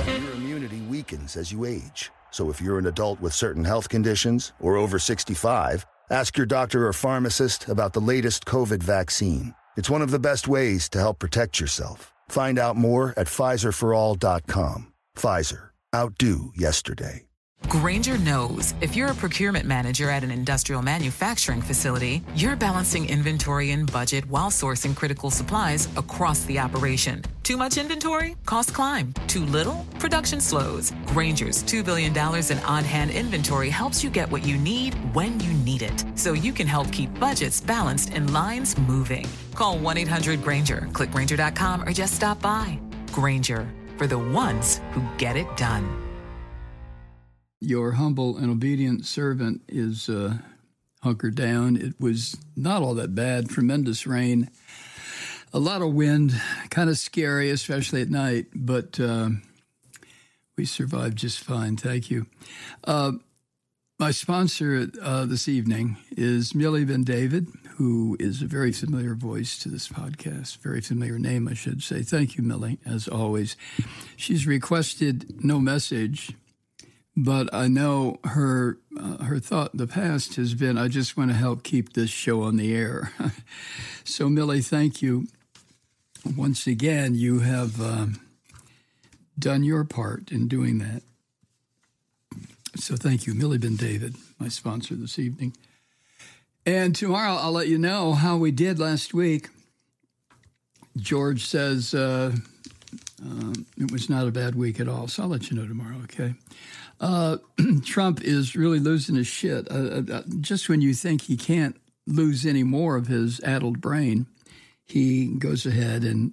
Your immunity weakens as you age. So if you're an adult with certain health conditions or over 65, ask your doctor or pharmacist about the latest COVID vaccine. It's one of the best ways to help protect yourself. Find out more at PfizerForAll.com. Pfizer. Outdo yesterday. Grainger knows if you're a procurement manager at an industrial manufacturing facility, you're balancing inventory and budget while sourcing critical supplies across the operation. Too much inventory? Costs climb. Too little? Production slows. Grainger's $2 billion in on-hand inventory helps you get what you need when you need it, so you can help keep budgets balanced and lines moving. Call 1-800-GRAINGER, click Grainger.com, or just stop by. Grainger, for the ones who get it done. Your humble and obedient servant is hunkered down. It was not all that bad. Tremendous rain, a lot of wind, kind of scary, especially at night, but we survived just fine. Thank you. My sponsor this evening is Millie Ben David, who is a very familiar voice to this podcast, very familiar name, I should say. Thank you, Millie, as always. She's requested no message, but I know her thought in the past has been, I just want to help keep this show on the air. So, Millie, thank you. Once again, you have done your part in doing that. So thank you, Millie Ben David, my sponsor this evening. And tomorrow I'll let you know how we did last week. George says it was not a bad week at all, so I'll let you know tomorrow, okay? Trump is really losing his shit. Just when you think he can't lose any more of his addled brain, he goes ahead and